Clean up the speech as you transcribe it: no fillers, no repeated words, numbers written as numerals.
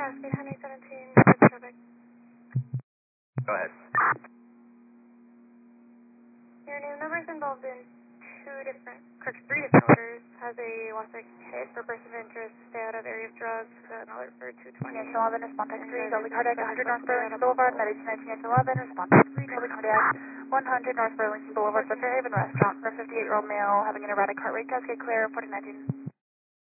Cascade Honey 17, traffic. Go ahead. Your new number's involved in three different orders. Has a Wasik hit for person of interest, stay out of area of drugs, an alert for 220. Yes, 11, response text 3, Delta Cardiac, 100 North Burlington Boulevard, Medici 1911, response text 3, Delta Cardiac, 100 North Burlington Boulevard, for Fairhaven Restaurant, for a 58-year-old male having an erratic heart rate, Cascade Clear, 4019.